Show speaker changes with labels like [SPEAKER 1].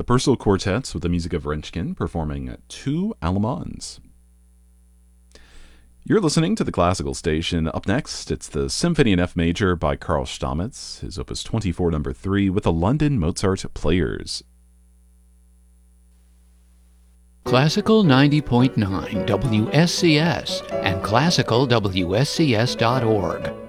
[SPEAKER 1] the Purcell Quartets with the music of Rentgen performing Two Allemands. You're listening to the Classical Station. Up next, it's the Symphony in F Major by Karl Stamitz, his Opus 24 No. 3 with the London Mozart Players.
[SPEAKER 2] Classical 90.9 WSCS and classicalwscs.org.